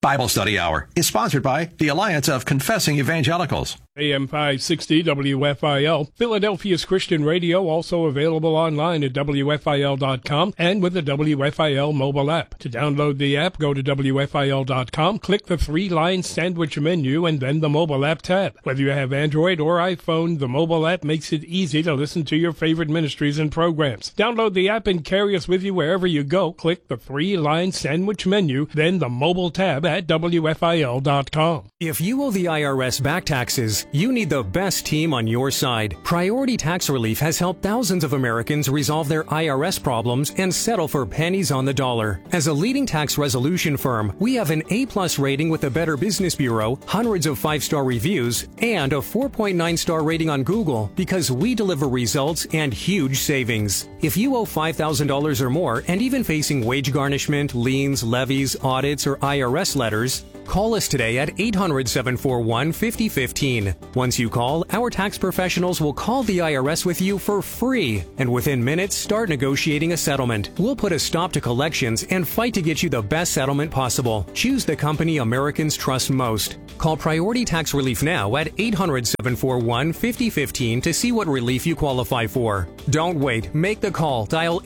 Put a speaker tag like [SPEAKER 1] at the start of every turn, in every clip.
[SPEAKER 1] Bible Study Hour is sponsored by the Alliance of Confessing Evangelicals.
[SPEAKER 2] AM 560 WFIL, Philadelphia's Christian radio, also available online at WFIL.com and with the WFIL mobile app. To download the app, go to WFIL.com, click the three-line sandwich menu, and then the mobile app tab. Whether you have Android or iPhone, the mobile app makes it easy to listen to your favorite ministries and programs. Download the app and carry us with you wherever you go. Click the three-line sandwich menu, then the mobile tab at WFIL.com.
[SPEAKER 3] If you owe the IRS back taxes, you need the best team on your side. Priority Tax Relief has helped thousands of Americans resolve their IRS problems and settle for pennies on the dollar. As a leading tax resolution firm, we have an A+ rating with the Better Business Bureau, hundreds of 5-star reviews, and a 4.9-star rating on Google because we deliver results and huge savings. If you owe $5,000 or more and even facing wage garnishment, liens, levies, audits, or IRS letters, call us today at 800-741-5015. Once you call, our tax professionals will call the IRS with you for free, and within minutes, start negotiating a settlement. We'll put a stop to collections and fight to get you the best settlement possible. Choose the company Americans trust most. Call Priority Tax Relief now at 800-741-5015 to see what relief you qualify for. Don't wait. Make the call. Dial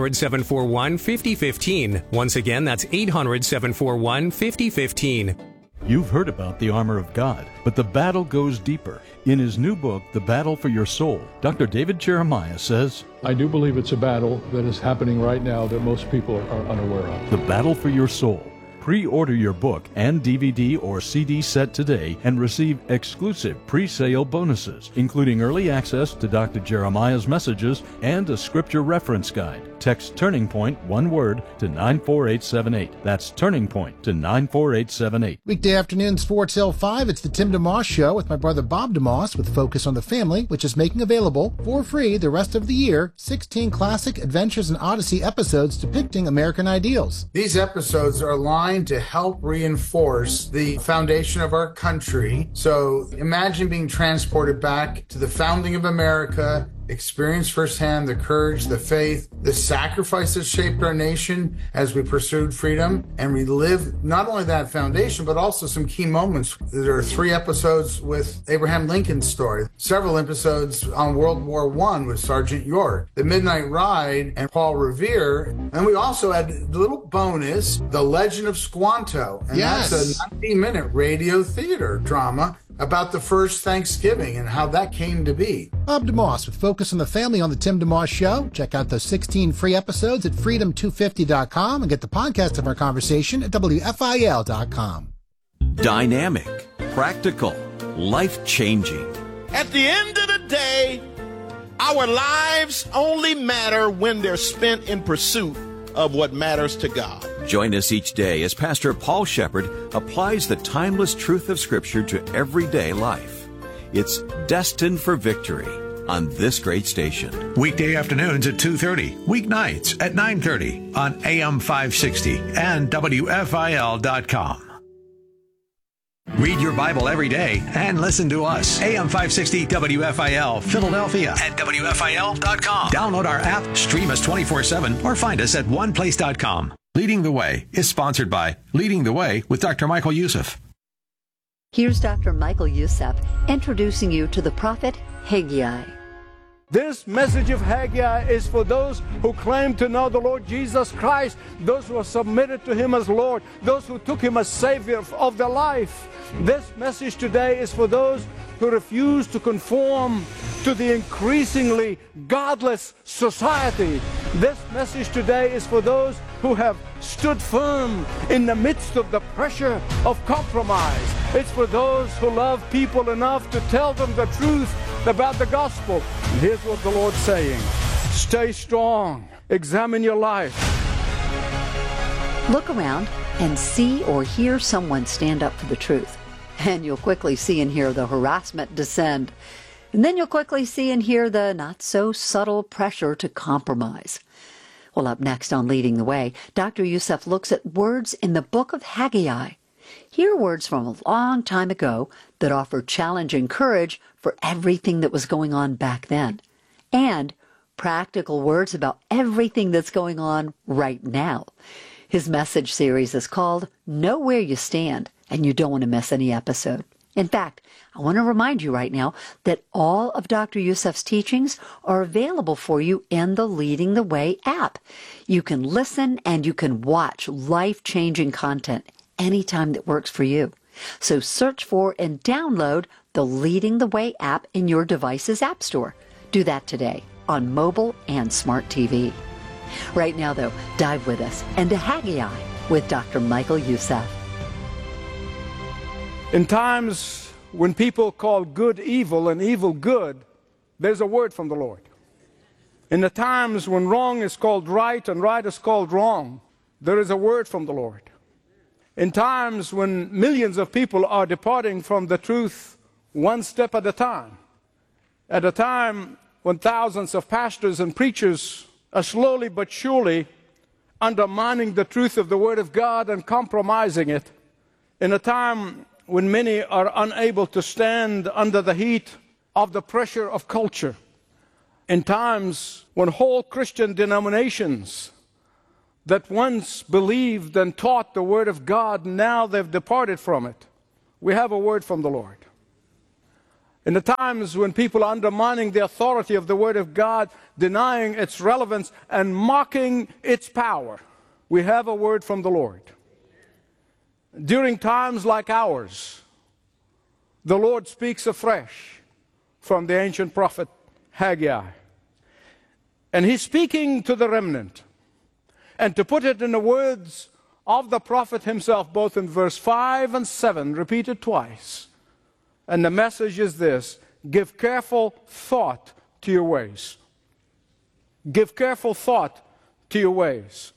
[SPEAKER 3] 800-741-5015. Once again, that's 800-741-5015.
[SPEAKER 4] You've heard about the armor of God, but the battle goes deeper. In his new book, The Battle for Your Soul, Dr. David Jeremiah says,
[SPEAKER 5] I do believe it's a battle that is happening right now that most people are unaware of.
[SPEAKER 4] The Battle for Your Soul. Pre-order your book and DVD or CD set today and receive exclusive pre-sale bonuses, including early access to Dr. Jeremiah's messages and a scripture reference guide. Text Turning Point, one word, to 94878. That's Turning Point to 94878.
[SPEAKER 6] Weekday afternoons, 4 till 5, it's the Tim DeMoss Show with my brother Bob DeMoss with Focus on the Family, which is making available for free the rest of the year 16 classic Adventures in Odyssey episodes depicting American ideals.
[SPEAKER 7] These episodes are aligned to help reinforce the foundation of our country. So imagine being transported back to the founding of America, experience firsthand the courage, the faith, the sacrifice that shaped our nation as we pursued freedom, and relive not only that foundation, but also some key moments. There are 3 episodes with Abraham Lincoln's story, several episodes on World War I with Sergeant York, The Midnight Ride and Paul Revere, and we also had the little bonus, The Legend of Squanto, and that's a 90-minute radio theater drama about the first Thanksgiving and how that came to be.
[SPEAKER 6] Bob DeMoss with Focus on the Family on the Tim DeMoss Show. Check out those 16 free episodes at freedom250.com and get the podcast of our conversation at WFIL.com.
[SPEAKER 8] Dynamic, practical, life-changing.
[SPEAKER 9] At the end of the day, our lives only matter when they're spent in pursuit of what matters to God.
[SPEAKER 8] Join us each day as Pastor Paul Shepherd applies the timeless truth of Scripture to everyday life. It's Destined for Victory on this great station.
[SPEAKER 1] Weekday afternoons at 2:30, weeknights at 9:30 on AM 560 and WFIL.com. Read your Bible every day and listen to us. AM 560 WFIL, Philadelphia at WFIL.com. Download our app, stream us 24/7, or find us at oneplace.com. Leading the Way is sponsored by Leading the Way with Dr. Michael Youssef.
[SPEAKER 10] Here's Dr. Michael Youssef introducing you to the prophet Haggai.
[SPEAKER 11] This message of Haggai is for those who claim to know the Lord Jesus Christ, those who are submitted to Him as Lord, those who took Him as Savior of their life. This message today is for those who refuse to conform to the increasingly godless society. This message today is for those who have stood firm in the midst of the pressure of compromise. It's for those who love people enough to tell them the truth about the gospel. And here's what the Lord's saying: stay strong, examine your life.
[SPEAKER 10] Look around and see or hear someone stand up for the truth. And you'll quickly see and hear the harassment descend. And then you'll quickly see and hear the not-so-subtle pressure to compromise. Well, up next on Leading the Way, Dr. Youssef looks at words in the book of Haggai. Here are words from a long time ago that offer challenge and courage for everything that was going on back then, and practical words about everything that's going on right now. His message series is called Know Where You Stand, and you don't want to miss any episode. In fact, I want to remind you right now that all of Dr. Youssef's teachings are available for you in the Leading the Way app. You can listen and you can watch life-changing content anytime that works for you. So search for and download the Leading the Way app in your device's app store. Do that today on mobile and smart TV. Right now, though, dive with us into Haggai with Dr. Michael Youssef.
[SPEAKER 11] In times when people call good evil and evil good, there's a word from the Lord. In the times when wrong is called right and right is called wrong, there is a word from the Lord. In times when millions of people are departing from the truth one step at a time when thousands of pastors and preachers are slowly but surely undermining the truth of the Word of God and compromising it, in a time when many are unable to stand under the heat of the pressure of culture, in times when whole Christian denominations that once believed and taught the Word of God, now they've departed from it, we have a word from the Lord. In the times when people are undermining the authority of the Word of God, denying its relevance and mocking its power, we have a word from the Lord. During times like ours, the Lord speaks afresh from the ancient prophet Haggai. And he's speaking to the remnant. And to put it in the words of the prophet himself, both in verse 5 and 7, repeated twice. And the message is this: give careful thought to your ways. Give careful thought to your ways.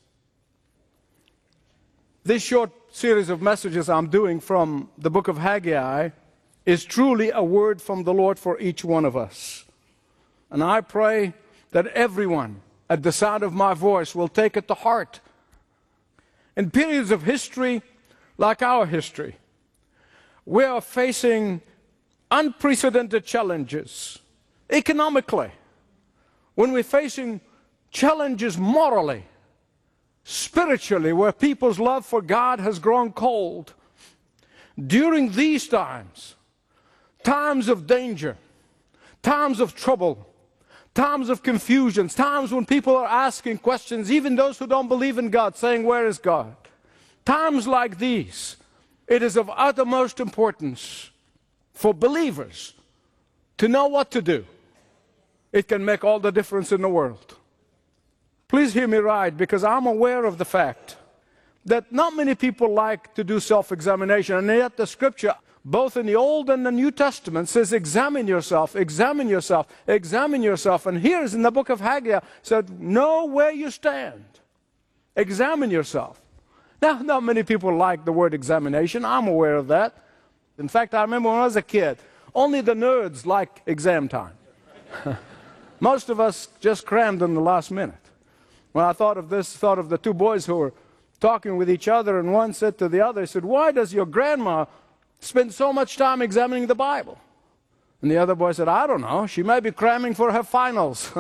[SPEAKER 11] This short series of messages I'm doing from the book of Haggai is truly a word from the Lord for each one of us. And I pray that everyone at the sound of my voice will take it to heart. In periods of history like our history, we are facing unprecedented challenges economically, when we're facing challenges morally, spiritually, where people's love for God has grown cold. During these times, times of danger, times of trouble, times of confusion, times when people are asking questions, even those who don't believe in God, saying, where is God? Times like these, it is of uttermost importance for believers to know what to do. It can make all the difference in the world. Please hear me right, because I'm aware of the fact that not many people like to do self-examination, and yet the Scripture, both in the Old and the New Testament, says examine yourself, examine yourself, examine yourself. And here's in the book of Haggai, said, know where you stand. Examine yourself. Now, not many people like the word examination. I'm aware of that. In fact, I remember when I was a kid, only the nerds like exam time. Most of us just crammed in the last minute. When I thought of this, thought of the two boys who were talking with each other, and one said to the other, he said, why does your grandma spend so much time examining the Bible? And the other boy said, I don't know. She may be cramming for her finals.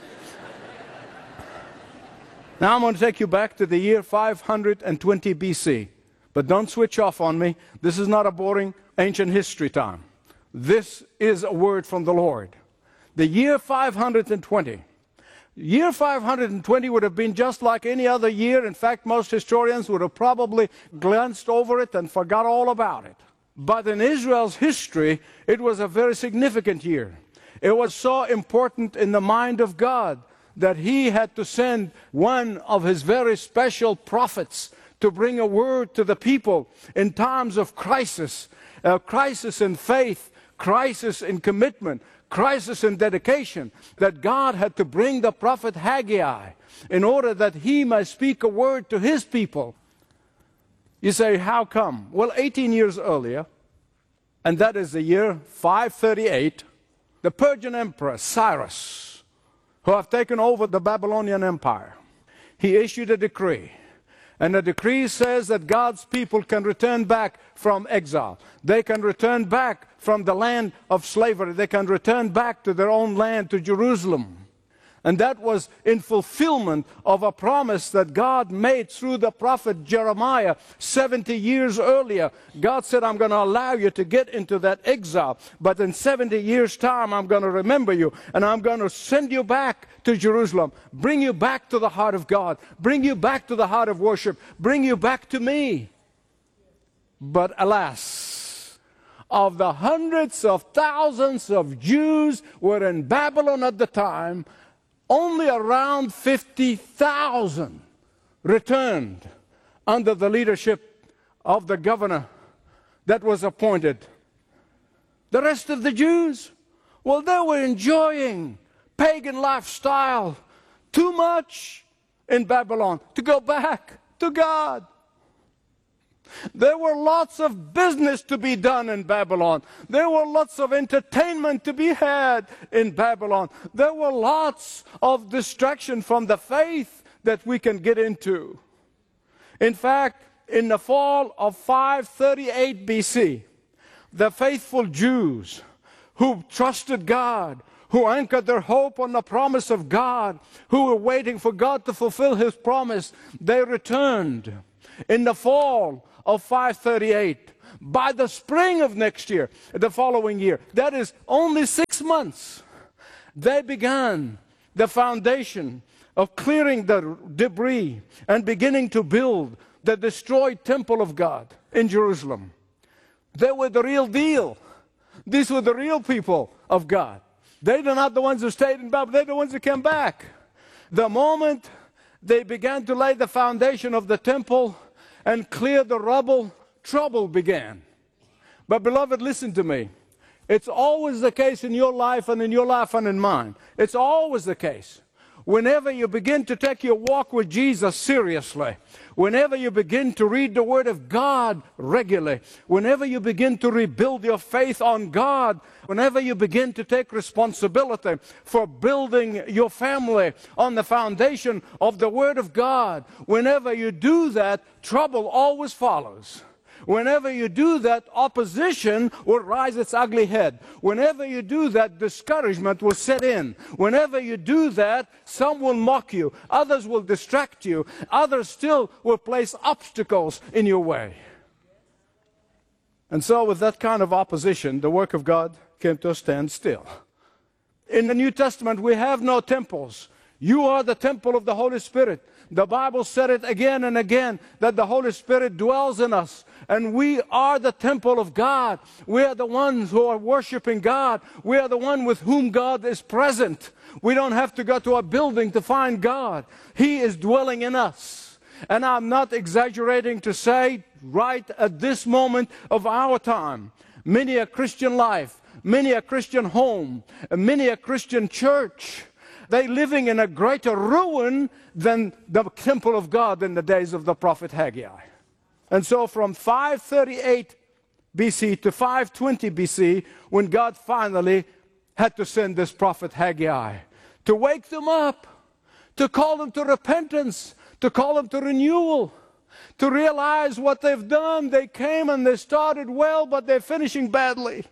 [SPEAKER 11] Now I'm going to take you back to the year 520 BC. But don't switch off on me. This is not a boring ancient history time. This is a word from the Lord. The year 520. Year 520 would have been just like any other year. In fact, most historians would have probably glanced over it and forgot all about it. But in Israel's history, it was a very significant year. It was so important in the mind of God that He had to send one of His very special prophets to bring a word to the people in times of crisis, crisis in faith, crisis in commitment, crisis in dedication, that God had to bring the prophet Haggai in order that he might speak a word to his people. You say, how come? Well, 18 years earlier, and that is the year 538, the Persian Emperor Cyrus, who have taken over the Babylonian Empire, he issued a decree. And the decree says that God's people can return back from exile. They can return back from the land of slavery. They can return back to their own land, to Jerusalem. And that was in fulfillment of a promise that God made through the prophet Jeremiah 70 years earlier. God said, I'm going to allow you to get into that exile, but in 70 years' time, I'm going to remember you, and I'm going to send you back to Jerusalem, bring you back to the heart of God, bring you back to the heart of worship, bring you back to me. But alas, of the hundreds of thousands of Jews who were in Babylon at the time, only around 50,000 returned under the leadership of the governor that was appointed. The rest of the Jews, well, they were enjoying pagan lifestyle too much in Babylon to go back to God. There were lots of business to be done in Babylon. There were lots of entertainment to be had in Babylon. There were lots of distraction from the faith that we can get into. In fact, in the fall of 538 BC, the faithful Jews who trusted God, who anchored their hope on the promise of God, who were waiting for God to fulfill His promise, they returned in the fall of 538. By the spring of next year, the following year, that is only 6 months, they began the foundation of clearing the debris and beginning to build the destroyed temple of God in Jerusalem. They were the real deal. These were the real people of God. They are not the ones who stayed in Babylon. They're the ones who came back. The moment they began to lay the foundation of the temple and clear the rubble, trouble began. But beloved, listen to me. It's always the case in your life and in mine. It's always the case. Whenever you begin to take your walk with Jesus seriously, whenever you begin to read the Word of God regularly, whenever you begin to rebuild your faith on God, whenever you begin to take responsibility for building your family on the foundation of the Word of God, whenever you do that, trouble always follows. Whenever you do that, opposition will rise its ugly head. Whenever you do that, discouragement will set in. Whenever you do that, some will mock you, others will distract you, others still will place obstacles in your way. And so with that kind of opposition, the work of God came to a standstill. In the New Testament, we have no temples. You are the temple of the Holy Spirit. The Bible said it again and again, that the Holy Spirit dwells in us. And we are the temple of God. We are the ones who are worshiping God. We are the one with whom God is present. We don't have to go to a building to find God. He is dwelling in us. And I'm not exaggerating to say, right at this moment of our time, many a Christian life, many a Christian home, many a Christian church, they're living in a greater ruin than the temple of God in the days of the prophet Haggai. And so from 538 BC to 520 BC, when God finally had to send this prophet Haggai to wake them up, to call them to repentance, to call them to renewal, to realize what they've done. They came and they started well, but they're finishing badly.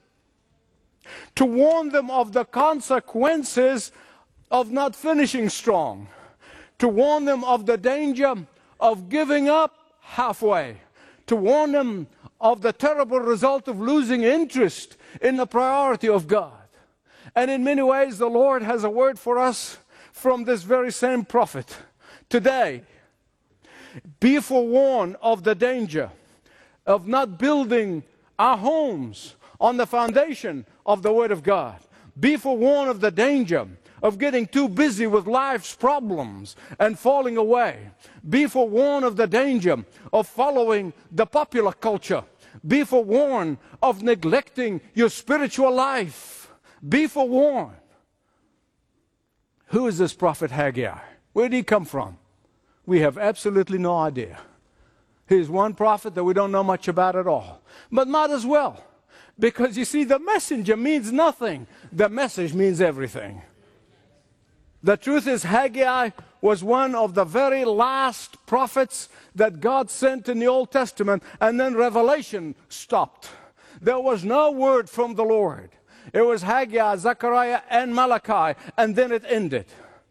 [SPEAKER 11] To warn them of the consequences of not finishing strong. To warn them of the danger of giving up halfway. To warn them of the terrible result of losing interest in the priority of God. And in many ways, the Lord has a word for us from this very same prophet today. Be forewarned of the danger of not building our homes on the foundation of the Word of God. Be forewarned of the danger of getting too busy with life's problems and falling away. Be forewarned of the danger of following the popular culture. Be forewarned of neglecting your spiritual life. Be forewarned. Who is this prophet Haggai? Where did he come from? We have absolutely no idea. He's one prophet that we don't know much about at all. But might as well. Because you see, the messenger means nothing. The message means everything. The truth is, Haggai was one of the very last prophets that God sent in the Old Testament, and then Revelation stopped. There was no word from the Lord. It was Haggai, Zechariah, and Malachi, and then it ended.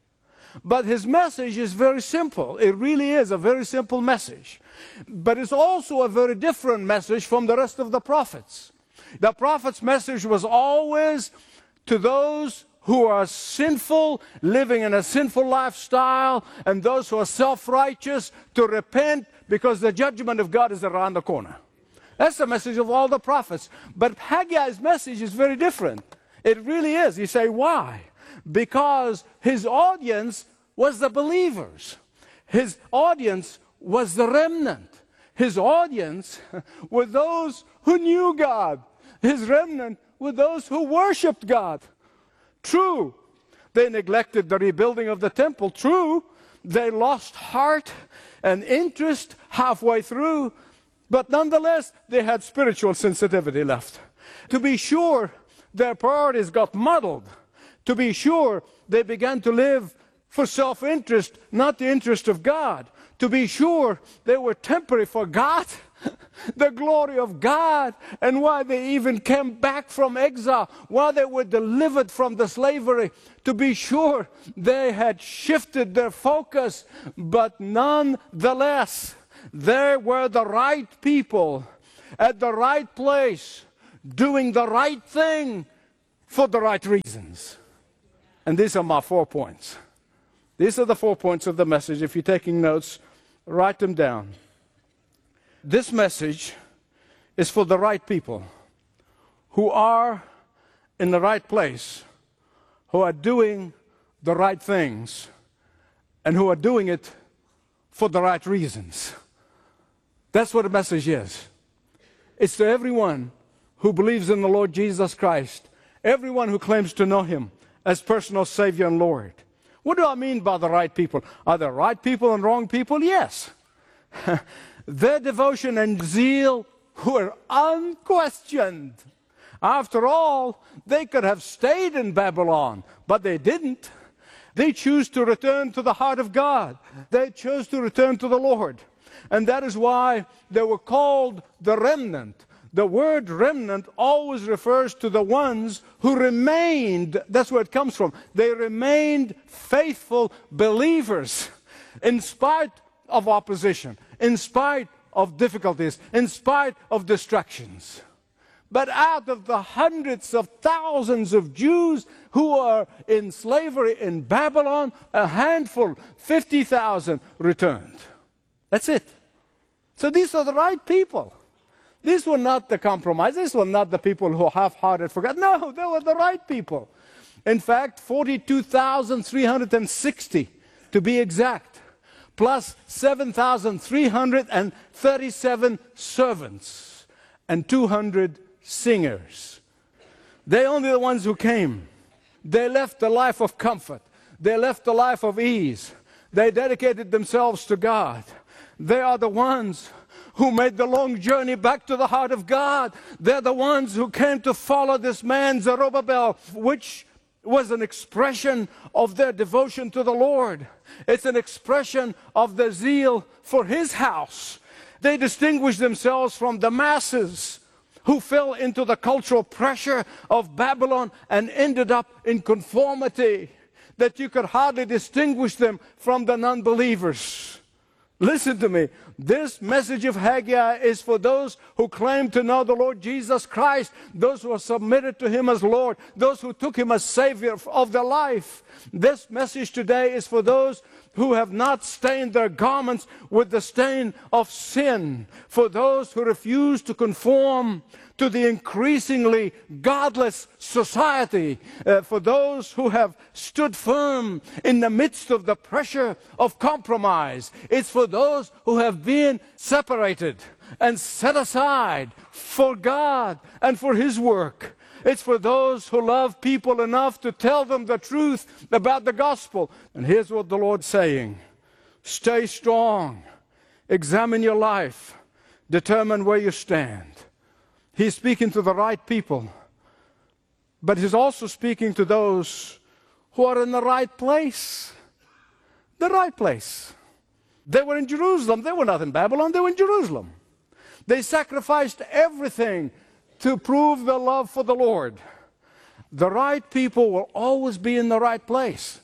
[SPEAKER 11] But his message is very simple. It really is a very simple message. But it's also a very different message from the rest of the prophets. The prophet's message was always to those who are sinful, living in a sinful lifestyle, and those who are self-righteous to repent because the judgment of God is around the corner. That's the message of all the prophets. But Haggai's message is very different. It really is. You say, why? Because his audience was the believers. His audience was the remnant. His audience were those who knew God. His remnant were those who worshiped God. True, they neglected the rebuilding of the temple. True, they lost heart and interest halfway through. But nonetheless, they had spiritual sensitivity left. To be sure, their priorities got muddled. To be sure, they began to live for self-interest, not the interest of God. To be sure, they were temporary for God, the glory of God, and why they even came back from exile, why they were delivered from the slavery. To be sure, they had shifted their focus, but nonetheless, they were the right people at the right place, doing the right thing for the right reasons. And these are my 4 points. These are the 4 points of the message. If you're taking notes, write them down. This message is for the right people who are in the right place, who are doing the right things, and who are doing it for the right reasons. That's what the message is. It's to everyone who believes in the Lord Jesus Christ, everyone who claims to know Him as personal Savior and Lord. What do I mean by the right people? Are there right people and wrong people? Yes. Their devotion and zeal were unquestioned. After all, they could have stayed in Babylon, but they didn't. They chose to return to the heart of God. They chose to return to the Lord. And that is why they were called the remnant. The word remnant always refers to the ones who remained. That's where it comes from. They remained faithful believers in spite of opposition, in spite of difficulties, in spite of distractions. But out of the hundreds of thousands of Jews who are in slavery in Babylon, a handful, 50,000, returned. That's it. So these are the right people. These were not the compromise. These were not the people who half-hearted forgot. No, they were the right people. In fact, 42,360 to be exact, plus 7,337 servants and 200 singers. They're only the ones who came. They left the life of comfort. They left the life of ease. They dedicated themselves to God. They are the ones who made the long journey back to the heart of God. They're the ones who came to follow this man, Zerubbabel, which was an expression of their devotion to the Lord. It's an expression of their zeal for His house. They distinguished themselves from the masses who fell into the cultural pressure of Babylon and ended up in conformity that you could hardly distinguish them from the non-believers. Listen to me. This message of Haggai is for those who claim to know the Lord Jesus Christ, those who are submitted to Him as Lord, those who took Him as Savior of their life. This message today is for those who have not stained their garments with the stain of sin, for those who refuse to conform to the increasingly godless society, for those who have stood firm in the midst of the pressure of compromise. It's for those who have been separated and set aside for God and for His work. It's for those who love people enough to tell them the truth about the gospel. And here's what the Lord's saying. Stay strong. Examine your life. Determine where you stand. He's speaking to the right people. But He's also speaking to those who are in the right place. The right place. They were in Jerusalem. They were not in Babylon. They were in Jerusalem. They sacrificed everything to prove their love for the Lord. The right people will always be in the right place.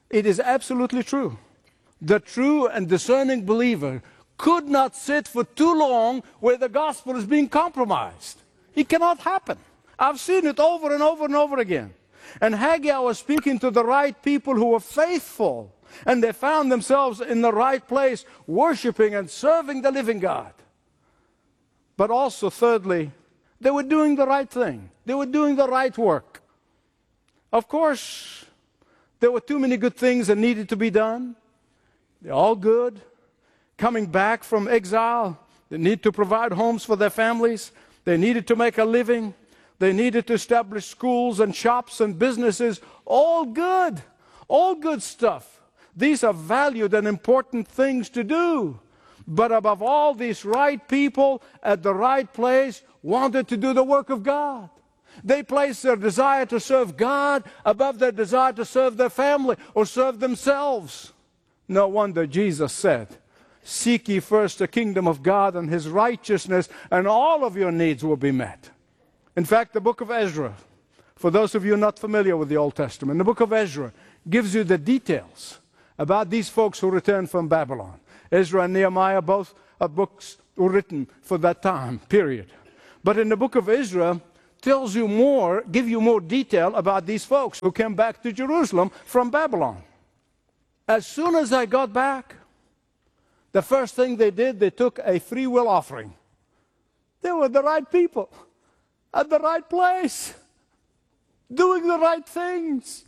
[SPEAKER 11] It is absolutely true. The true and discerning believer could not sit for too long where the gospel is being compromised. It cannot happen. I've seen it over and over and over again. And Haggai was speaking to the right people who were faithful, and they found themselves in the right place, worshiping and serving the living God. But also, thirdly, they were doing the right thing. They were doing the right work. Of course, there were too many good things that needed to be done. They're all good. Coming back from exile, they need to provide homes for their families. They needed to make a living. They needed to establish schools and shops and businesses. All good stuff. These are valued and important things to do. But above all, these right people at the right place wanted to do the work of God. They placed their desire to serve God above their desire to serve their family or serve themselves. No wonder Jesus said, "Seek ye first the kingdom of God and His righteousness, and all of your needs will be met." In fact, the book of Ezra, for those of you not familiar with the Old Testament, the book of Ezra gives you the details about these folks who returned from Babylon. Ezra and Nehemiah, both books were written for that time period. But in the book of Ezra, tells you more, give you more detail about these folks who came back to Jerusalem from Babylon. As soon as I got back, the first thing they did, they took a free will offering. They were the right people, at the right place, doing the right things.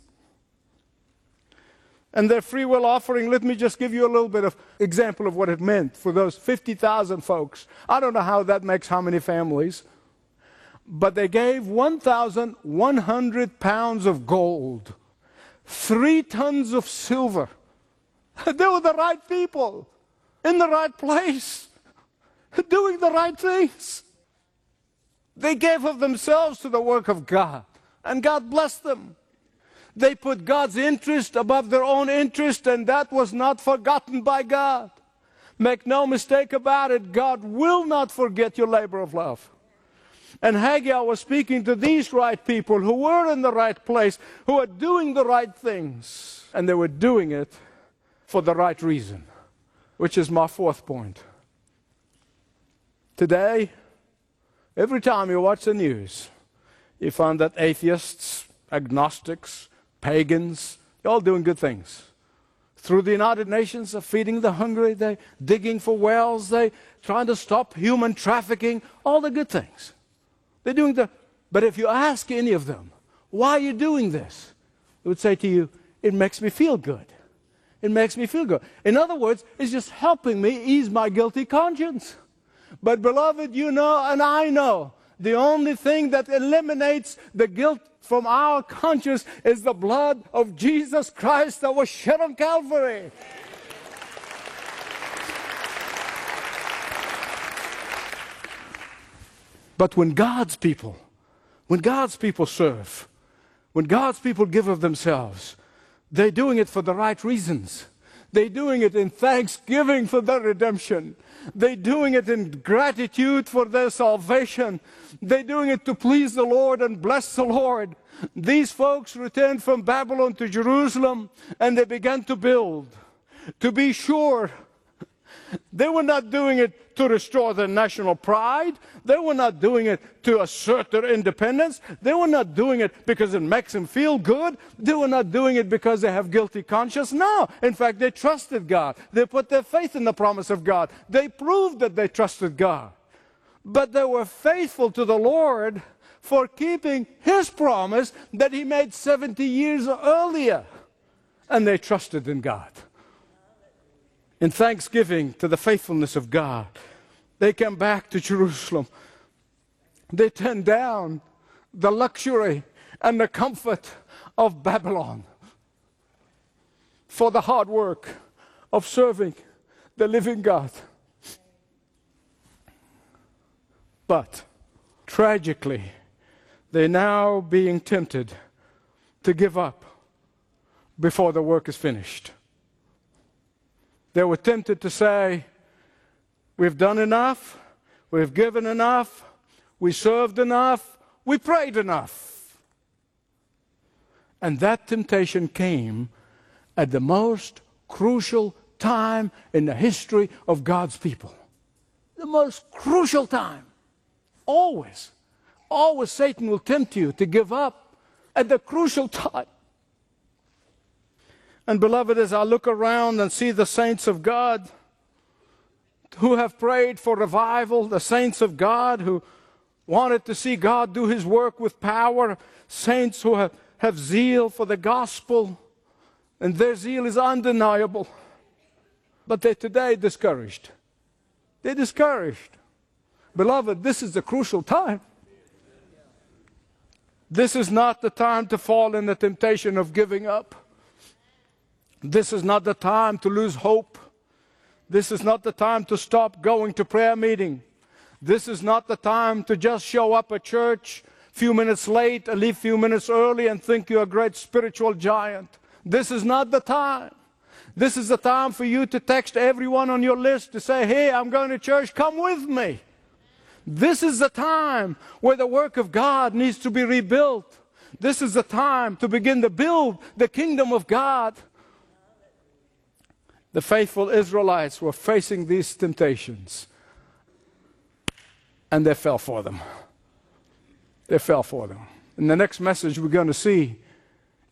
[SPEAKER 11] And their free will offering, let me just give you a little bit of example of what it meant for those 50,000 folks. I don't know how that makes how many families, but they gave 1,100 pounds of gold, 3 tons of silver. They were the right people, in the right place, doing the right things. They gave of themselves to the work of God, and God blessed them. They put God's interest above their own interest, and that was not forgotten by God. Make no mistake about it, God will not forget your labor of love. And Haggai was speaking to these right people who were in the right place, who were doing the right things, and they were doing it for the right reason, which is my fourth point. Today, every time you watch the news, you find that atheists, agnostics, pagans, they're all doing good things. Through the United Nations, they're feeding the hungry, they're digging for wells, they're trying to stop human trafficking, all the good things. They're doing but if you ask any of them, why are you doing this? They would say to you, it makes me feel good. It makes me feel good. In other words, it's just helping me ease my guilty conscience. But beloved, you know and I know, the only thing that eliminates the guilt from our conscience is the blood of Jesus Christ that was shed on Calvary. But when God's people serve, when God's people give of themselves, they're doing it for the right reasons. They're doing it in thanksgiving for their redemption. They're doing it in gratitude for their salvation. They're doing it to please the Lord and bless the Lord. These folks returned from Babylon to Jerusalem, and they began to build. To be sure, they were not doing it to restore their national pride. They were not doing it to assert their independence. They were not doing it because it makes them feel good. They were not doing it because they have guilty conscience. No. In fact, they trusted God. They put their faith in the promise of God. They proved that they trusted God. But they were faithful to the Lord for keeping His promise that He made 70 years earlier. And they trusted in God. In thanksgiving to the faithfulness of God, they came back to Jerusalem. They turned down the luxury and the comfort of Babylon for the hard work of serving the living God. But tragically, they're now being tempted to give up before the work is finished. They were tempted to say, we've done enough, we've given enough, we served enough, we prayed enough. And that temptation came at the most crucial time in the history of God's people. The most crucial time. Always. Always Satan will tempt you to give up at the crucial time. And beloved, as I look around and see the saints of God who have prayed for revival, the saints of God who wanted to see God do His work with power, saints who have zeal for the gospel, and their zeal is undeniable. But they're today discouraged. They're discouraged. Beloved, this is the crucial time. This is not the time to fall in the temptation of giving up. This is not the time to lose hope. This is not the time to stop going to prayer meeting. This is not the time to just show up at church a few minutes late and leave a few minutes early and think you're a great spiritual giant. This is not the time. This is the time for you to text everyone on your list to say, hey, I'm going to church, come with me. This is the time where the work of God needs to be rebuilt. This is the time to begin to build the kingdom of God. The faithful Israelites were facing these temptations, and they fell for them. They fell for them. In the next message, we're going to see